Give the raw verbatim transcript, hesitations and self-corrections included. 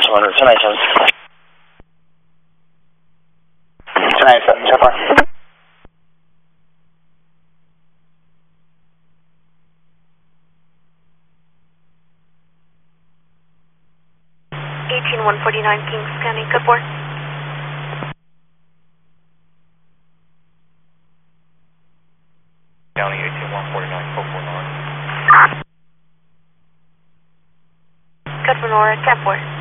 one hundred, ten ninety-seven. ten ninety-seven, so far. eighteen one forty-nine Kings County, code four. County eighteen one forty-nine, code four Nora. Code four Nora, ten four.